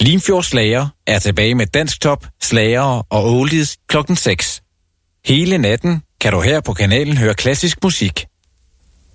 Limfjords Slager er tilbage med dansktop, slagere og oldies klokken 6. Hele natten kan du her på kanalen høre klassisk musik.